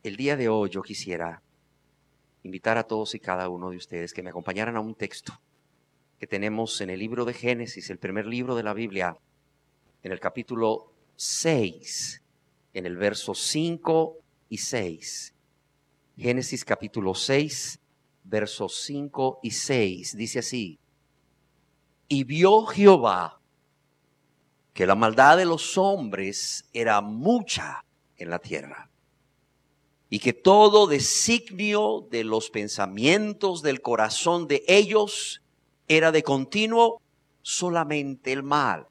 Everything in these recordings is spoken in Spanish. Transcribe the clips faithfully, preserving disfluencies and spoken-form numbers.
El día de hoy yo quisiera invitar a todos y cada uno de ustedes que me acompañaran a un texto que tenemos en el libro de Génesis, el primer libro de la Biblia, en el capítulo seis, en el verso cinco y seis. Génesis capítulo seis, versos cinco y seis, dice así: Y vio Jehová que la maldad de los hombres era mucha en la tierra, y que todo designio de los pensamientos del corazón de ellos era de continuo solamente el mal.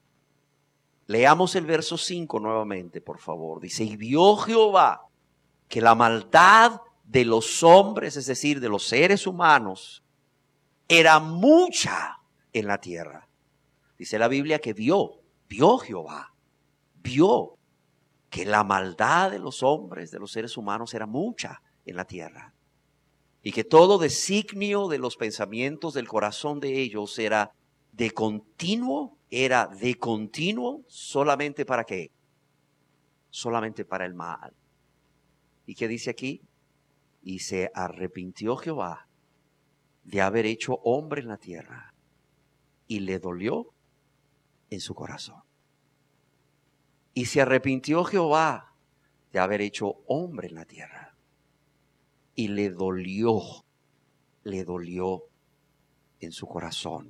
Leamos el verso cinco nuevamente, por favor. Dice: y vio Jehová que la maldad de los hombres, es decir, de los seres humanos, era mucha en la tierra. Dice la Biblia que vio, vio Jehová, vio que la maldad de los hombres, de los seres humanos, era mucha en la tierra. Y que todo designio de los pensamientos del corazón de ellos era de continuo, era de continuo, solamente para qué? Solamente para el mal. ¿Y qué dice aquí? Y se arrepintió Jehová de haber hecho hombre en la tierra, y le dolió en su corazón. Y se arrepintió Jehová de haber hecho hombre en la tierra, y le dolió, le dolió en su corazón.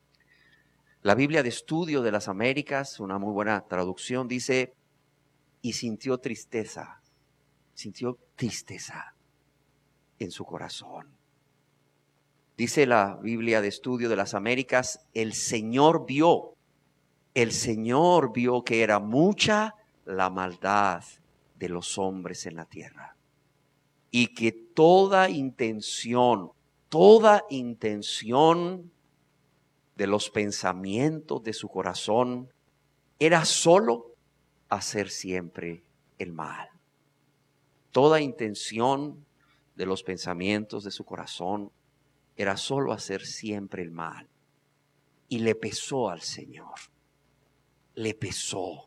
La Biblia de Estudio de las Américas, una muy buena traducción, dice: y sintió tristeza, sintió tristeza en su corazón. Dice la Biblia de Estudio de las Américas: el Señor vio, el Señor vio que era mucha la maldad de los hombres en la tierra, y que toda intención, toda intención de los pensamientos de su corazón era solo hacer siempre el mal. Toda intención de los pensamientos de su corazón era solo hacer siempre el mal. Y le pesó al Señor, le pesó,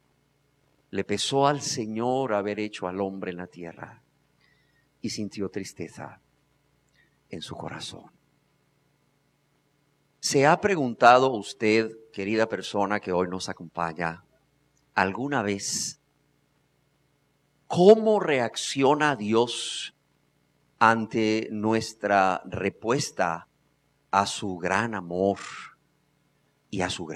le pesó al Señor haber hecho al hombre en la tierra, y sintió tristeza en su corazón. ¿Se ha preguntado usted, querida persona que hoy nos acompaña, alguna vez cómo reacciona Dios ante nuestra respuesta a su gran amor y a su gran